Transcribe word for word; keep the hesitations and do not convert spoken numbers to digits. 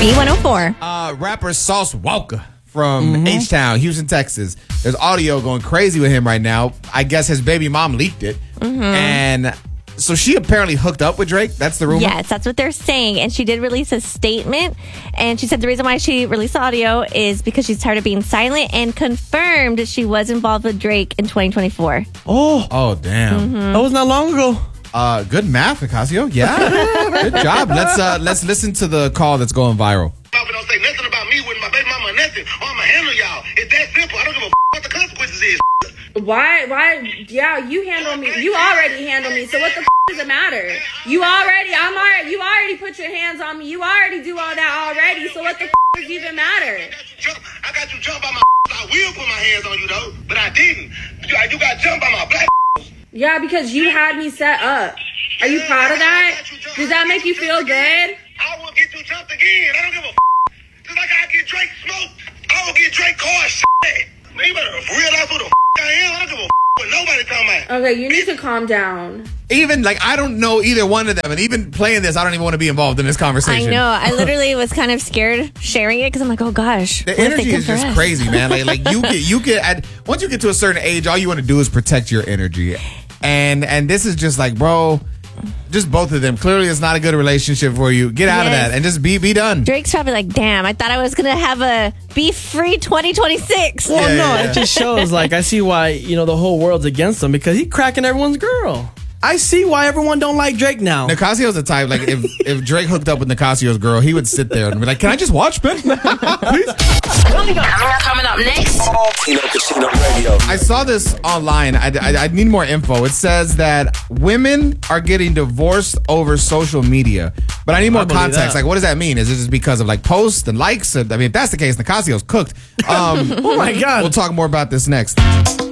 B one oh four. Uh, rapper Sauce Walker from mm-hmm. H-Town, Houston, Texas. There's audio going crazy with him right now. I guess his baby mom leaked it. Mm-hmm. And so she apparently hooked up with Drake. That's the rumor? Yes, that's what they're saying. And she did release a statement. And she said the reason why she released the audio is because she's tired of being silent, and confirmed she was involved with Drake in twenty twenty-four. Oh. Oh, damn. Mm-hmm. That was not long ago. Uh, good math, Nicasio. Yeah. Good job. Let's uh, let's listen to the call that's going viral. Don't say nothing about me with my baby mama or nothing, or I'ma handle y'all. It's that simple. I don't give a f- what the consequences is. Why, why, yeah, you handle me. You already handle me, so what the f- does it matter? You already, I'm already, you already put your hands on me. You already do all that already, so what the f- does even matter? I got you jump by my I will put my hands on you, though, but I didn't. You, you got jumped by my black Yeah, because you had me set up. Are you proud of that? Does that make you feel good? I will get you jumped again. I don't give a f- just like I get Drake smoked. I will get Drake car shit. Man, you better realize who the f- I am. I don't give a f- what nobody talking about. Okay, you need to calm down. Even, like, I don't know either one of them. And even playing this, I don't even want to be involved in this conversation. I know. I literally was kind of scared sharing it because I'm like, oh, gosh. The energy is just us? crazy, man. Like, like you get, you get, at, once you get to a certain age, all you want to do is protect your energy. And, and this is just like, bro, just both of them. Clearly, it's not a good relationship for you. Get out yes. of that and just be be done. Drake's probably like, damn, I thought I was going to have a beef-free twenty twenty-six. Well, yeah, no, yeah. it just shows, like, I see why, you know, the whole world's against him because he's cracking everyone's girl. I see why everyone don't like Drake now. Nicasio's the type, like, if, if Drake hooked up with Nicasio's girl, he would sit there and be like, can I just watch, man? Please? Coming up, coming up next. Kino Casino Radio. I saw this online. I, I, I need more info. It says that women are getting divorced over social media. But I need more I believe context. that. Like, what does that mean? Is it just because of, like, posts and likes? I mean, if that's the case, Nicasio's cooked. Um, oh, my God. We'll talk more about this next.